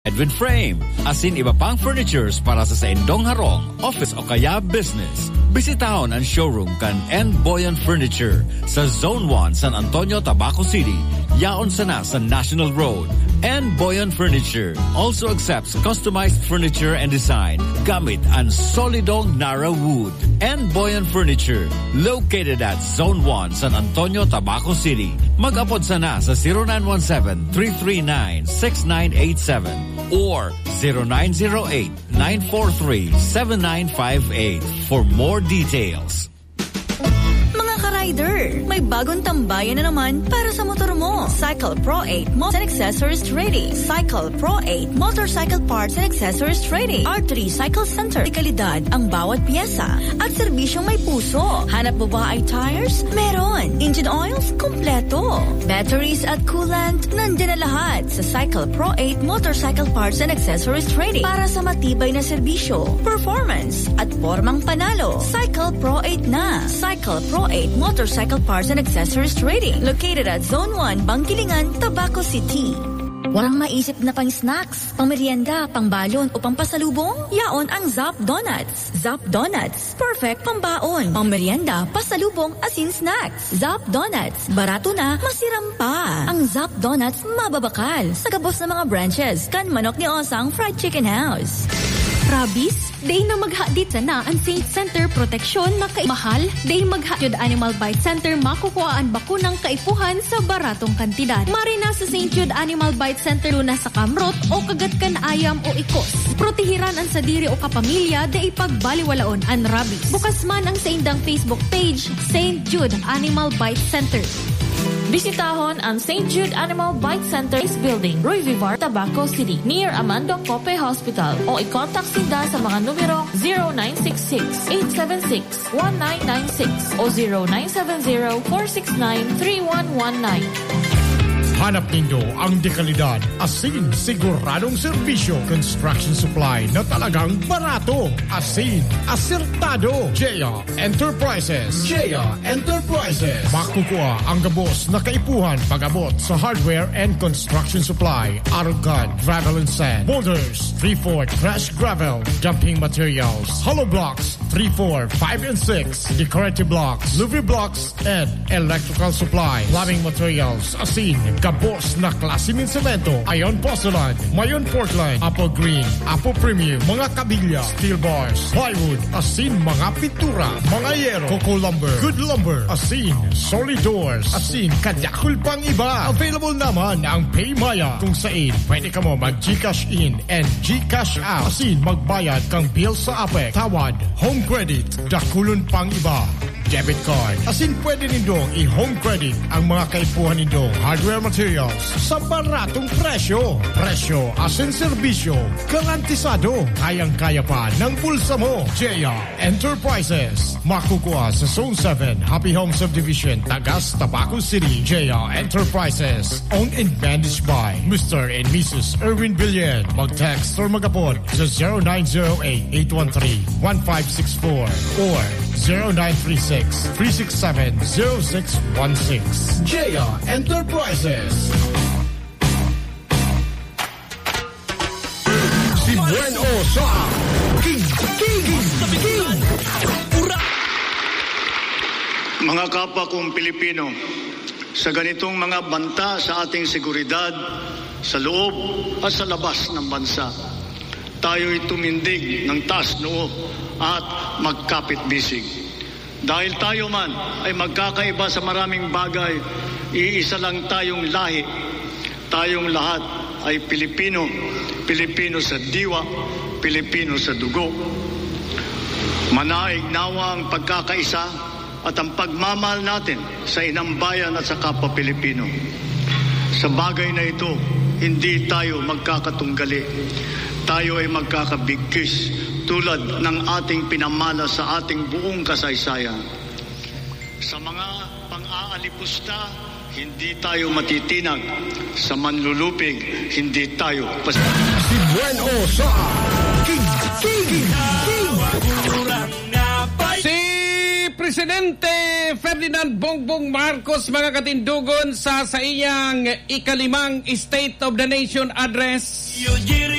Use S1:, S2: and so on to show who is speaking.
S1: Edwin Frame, asin iba pang furnitures para sa indong harong, office o kaya business. Bisitahon ang showroom kan N. Boyan Furniture sa Zone 1, San Antonio, Tabaco City. Yaon sana sa National Road. N. Boyan Furniture also accepts customized furniture and design gamit ang solidong Nara wood. N. Boyan Furniture, located at Zone 1, San Antonio, Tabaco City. Mag-apod sana sa 0917-339-6987 or 0908-943-7958 for more details.
S2: Mga ka-rider, may bagong tambayan na naman para sa motor mo. Cycle Pro 8 Motor and Accessories Trading. Cycle Pro 8 Motorcycle Parts and Accessories Trading. R3 Cycle Center. Kalidad ang bawat piyesa at serbisyong may puso. Hanap mo ba ay tires? Meron. Engine oils? Kompleto. Batteries at coolant? Nandiyan na lahat sa Cycle Pro 8 Motorcycle Parts and Accessories Trading para sa matibay na serbisyo, performance at formang panalo. Cycle Pro 8 na. Cycle Pro 8 Motorcycle Parts and Accessories Trading. Located at Zone 1, Bangkilingan, Tabaco City. Walang maisip na pang snacks, pang merienda, pang balon o pang pasalubong? Yaon ang Zap Donuts. Zap Donuts, perfect pang baon, pang merienda, pasalubong, asin snacks. Zap Donuts, barato na, masiram pa. Ang Zap Donuts mababakal sa gabos ng mga branches kan Manok ni Osang Fried Chicken House. Rabies, day na maghadit na ang St. Center proteksyon na kaimahal, day maghadid Animal Bite Center makukuha ang bakunang kaipuhan sa baratong kantidad. Marina sa St. Jude Animal Bite Center luna sa kamrot o kagatkan ayam o ikos. Protehiran ang sadiri o kapamilya day pagbaliwalaon ang rabies. Bukas man ang sa indang Facebook page, St. Jude Animal Bite Center. Bisitahon ang St. Jude Animal Bite Center Building, Roy Vivar, Tabaco City, near Amando Cope Hospital o i-contact sila sa mga numero 0966-876-1996 o 0970-469-3119.
S3: Hanap nindo ang dekalidad, asin, siguradong serbisyo, construction supply na talagang barato, asin, asertado. Jaya Enterprises. Jaya Enterprises. Makukuha ang gabos na kaipuhan pag-abot sa hardware and construction supply, arugad, gravel and sand, boulders, 3-4 crash gravel, dumping materials, hollow blocks, 3-4, 5 and 6, decorative blocks, Louis blocks, and electrical supply, plumbing materials, asin, gabos na klase ng semento, iron porcelain, mayon Portland, apple green, apple premium, mga kabilya, steel bars, plywood, asin, mga pintura, mga yero, coco lumber, good lumber, asin, solid doors, asin, kanyakul pang iba. Available naman ang Paymaya kung saan pwede ka mo mag-Gcash in and Gcash out. Asin, magbayad kang bill sa Apex, tawad, home credit, dakulon pang iba. Debit card. Asin pwede nindong i-home credit ang mga kaipuhan nindong hardware materials sa baratong presyo. Presyo asin serbisyo. Garantisado. Kayang-kaya pa ng bulsa mo. Jaya Enterprises. Makukuha sa Zone 7, Happy Home Subdivision, Tagas, Tabaco City. Jaya Enterprises. Owned and managed by Mr. and Mrs. Erwin Villen. Mag-text or mag-apod sa 0908-813-1564 or 0936-367-0616. Jaya Enterprises. Si Bueno sa King.
S4: Mga kapwa kong Pilipino, sa ganitong mga banta sa ating seguridad, sa loob at sa labas ng bansa, tayo'y tumindig ng taas noo at magkapit-bisig. Dahil tayo man ay magkakaiba sa maraming bagay, iisa lang tayong lahi. Tayong lahat ay Pilipino, Pilipino sa diwa, Pilipino sa dugo. Manaig nawa ang pagkakaisa at ang pagmamahal natin sa inang bayan at sa kapwa Pilipino. Sa bagay na ito, hindi tayo magkakatunggali. Tayo ay magkakabigkis tulad ng ating pinamana sa ating buong kasaysayan. Sa mga pang-aalipusta, hindi tayo matitinag. Sa manlulupig, hindi tayo
S3: Si Bueno sa King. Si Presidente
S5: Presidente Ferdinand Bongbong Marcos, mga katindugon, sa iyang ikalimang State of the Nation Address.